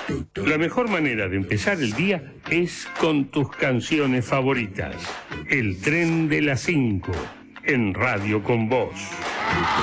La mejor manera de empezar el día es con tus canciones favoritas. El tren de las 5, en Radio con Vos.